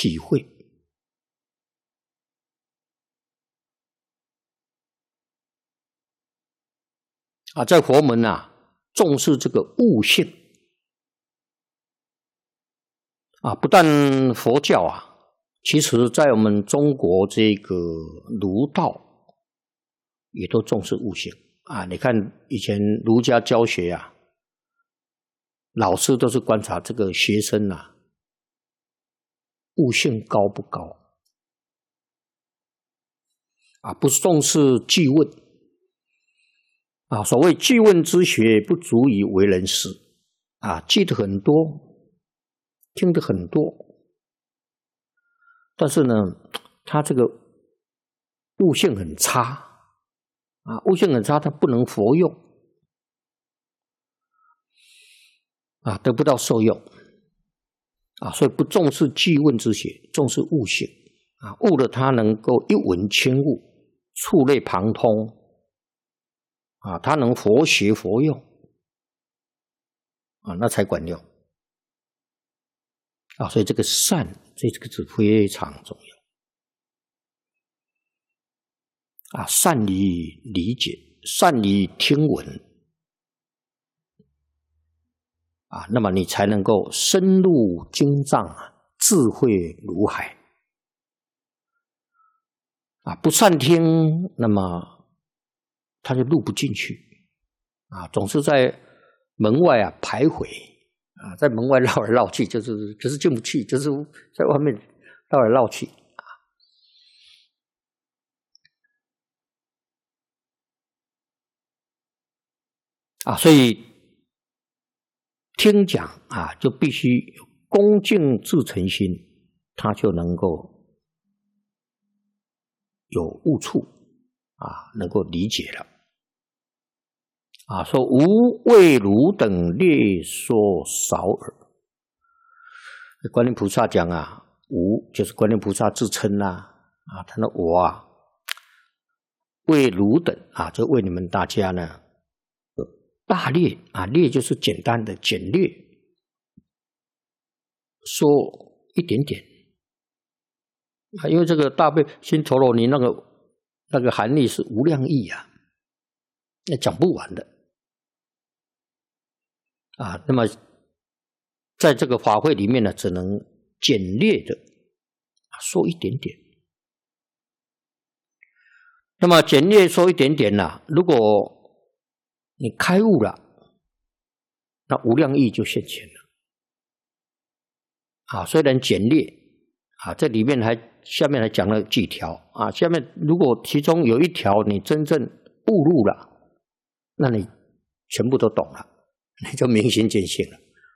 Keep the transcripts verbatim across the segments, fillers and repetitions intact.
体会。啊，在佛门啊，重视这个悟性啊，不但佛教啊，其实在我们中国这个儒道也都重视悟性啊。你看以前儒家教学啊，老师都是观察这个学生啊，悟性高不高啊，不重视记问啊。所谓记问之学，不足以为人师啊，记得很多，听得很多，但是呢，他这个悟性很差啊，悟性很差，他不能佛用啊，得不到受用啊，所以不重视记问之学，重视悟性啊，悟了他能够一闻轻悟，触类旁通啊，他能佛学佛用啊，那才管用啊，所以这个善这个字非常重要啊，善于理解，善于听闻啊，那么你才能够深入经藏啊，智慧如海啊。不善听，那么他就入不进去啊，总是在门外啊徘徊啊，在门外绕来绕去，就是就是进不去，就是在外面绕来绕去啊。啊，所以听讲啊，就必须有恭敬至诚心，他就能够有悟处啊，能够理解了啊。说无为汝等略说少耳。观音菩萨讲啊，无就是观音菩萨自称啊，啊，他说我啊，为汝等啊，就为你们大家呢。大略啊，略就是简单的简略，说一点点啊，因为这个大悲心陀罗尼那个那个含义是无量义啊，那讲不完的啊。那么在这个法会里面呢，只能简略的说一点点。那么简略说一点点呢、啊，如果你开悟了，那无量义就现前了啊。虽然简略啊，这里面还下面还讲了几条啊。下面如果其中有一条你真正悟入了，那你全部都懂了，你就明心见性了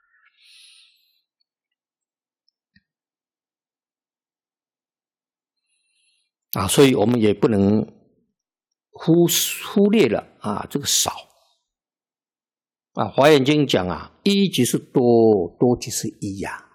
啊。所以我们也不能忽忽略了啊这个少。啊，《华严经》讲啊，一即是多，多即是一呀、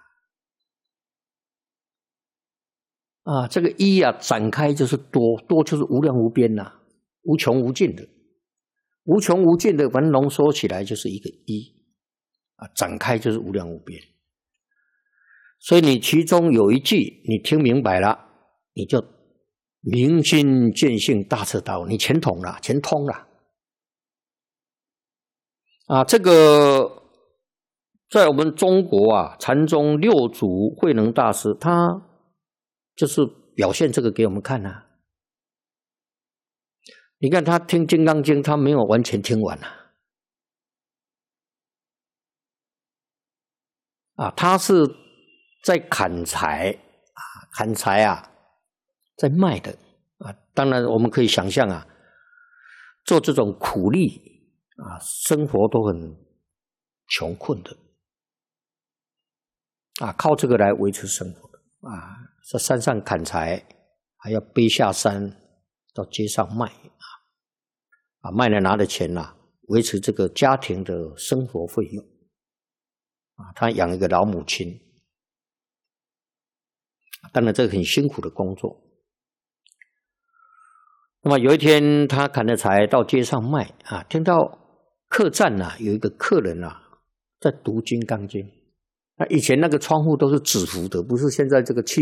啊。啊，这个一啊展开就是多，多就是无量无边呐、啊，无穷无尽的，无穷无尽的，把它浓缩起来就是一个一啊，展开就是无量无边。所以你其中有一句你听明白了，你就明心见性，大彻大悟，你全通了，全通了。啊，这个在我们中国啊，禅宗六祖慧能大师，他就是表现这个给我们看啊。你看他听《金刚经》，他没有完全听完啊，啊，他是在砍柴啊，砍柴啊，在卖的啊。当然，我们可以想象啊，做这种苦力。啊，生活都很穷困的啊，靠这个来维持生活的啊，在山上砍柴，还要背下山到街上卖啊，啊，卖了拿的钱啊，维持这个家庭的生活费用啊，他养一个老母亲，当然这个很辛苦的工作。那么有一天，他砍了柴到街上卖啊，听到客栈啊有一个客人啊在读《金刚经》。那以前那个窗户都是纸糊的，不是现在这个气